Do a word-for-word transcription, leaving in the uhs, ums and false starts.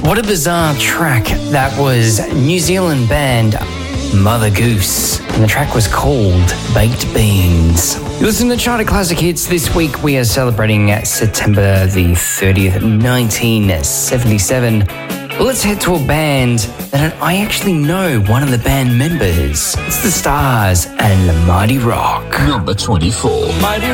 What a bizarre track. That was New Zealand band Mother Goose, and the track was called Baked Beans. You listen to Charted Classic Hits. This week we are celebrating September the thirtieth, nineteen seventy-seven. Let's head to a band that I actually know one of the band members. It's the Stars and the Mighty Rock. Number twenty-four. Mighty